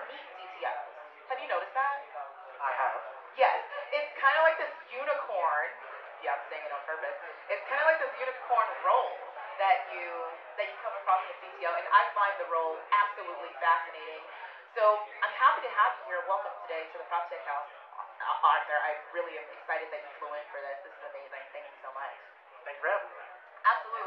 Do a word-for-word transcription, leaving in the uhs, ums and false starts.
meet C T Os. Have you noticed that? I have. Yes, it's kind of like this unicorn. Yeah, I'm saying it on purpose. It's kind of like this unicorn role that you that you come across in the C T O, and I find the role absolutely fascinating. So I'm happy to have you here. Welcome today to the PropTech House, Ar- Arthur. I really am excited that you flew in for this. This is amazing. Thank you so much. Thank you for having me. Absolutely.